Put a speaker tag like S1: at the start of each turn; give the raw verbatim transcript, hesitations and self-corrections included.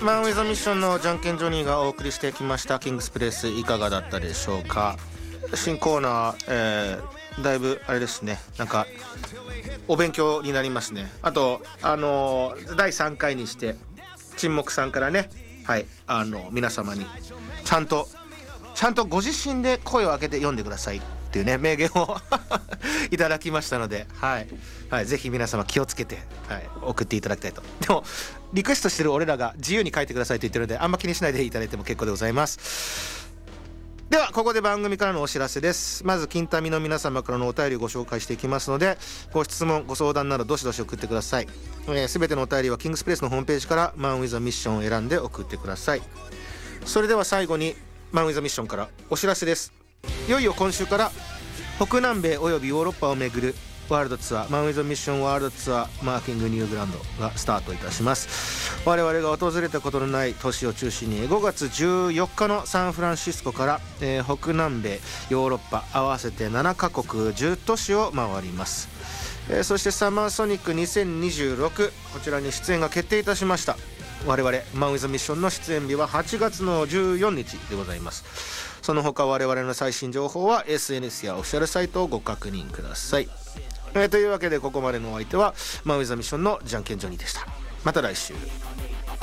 S1: マン・ウィザ・ミッションのじゃんけんジョニーがお送りしてきましたキングスプレス、いかがだったでしょうか。新コーナー、えー、だいぶあれですね、なんかお勉強になりますね。あとあのー、だいさんかいにして沈黙さんからね、はい、あの皆様にちゃんとちゃんとご自身で声を上げて読んでくださいっていうね名言をいただきましたので、はい、はい、ぜひ皆様気をつけて、はい、送っていただきたいと。でもリクエストしてる俺らが自由に書いてくださいと言ってるので、あんま気にしないでいただいても結構でございます。ではここで番組からのお知らせです。まず金民の皆様からのお便りをご紹介していきますので、ご質問ご相談などどしどし送ってください。すべ、えー、てのお便りはキングスプレスのホームページからマン・ウィザ・ミッションを選んで送ってください。それでは最後にマン・ウィザ・ミッションからお知らせです。いよいよ今週から北南米およびヨーロッパを巡るワールドツアー、マン・ウィザ・ミッションワールドツアーマーキングニューグランドがスタートいたします。我々が訪れたことのない都市を中心にごがつじゅうよっかのサンフランシスコから、えー、北南米ヨーロッパ合わせてななカ国じゅう都市を回ります。えー、そしてサマーソニックにせんにじゅうろく、こちらに出演が決定いたしました。我々マン・ウィザ・ミッションの出演日ははちがつのじゅうよっかでございます。その他我々の最新情報は エスエヌエス やオフィシャルサイトをご確認ください。えー、というわけでここまでのお相手はマン・ウィザ・ミッションのじゃんけんジョニーでした。また来週。